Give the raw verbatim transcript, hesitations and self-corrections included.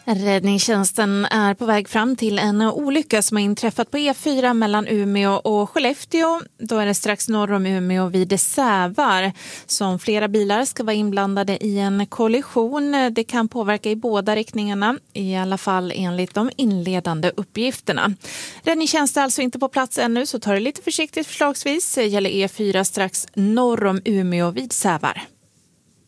Räddningstjänsten är på väg fram till en olycka som har inträffat på E fyra mellan Umeå och Skellefteå. Då är det strax norr om Umeå vid Sävar som flera bilar ska vara inblandade i en kollision. Det kan påverka i båda riktningarna, i alla fall enligt de inledande uppgifterna. Räddningstjänsten är alltså inte på plats ännu, så tar det lite försiktigt förslagsvis. Det gäller E fyra strax norr om Umeå vid Sävar.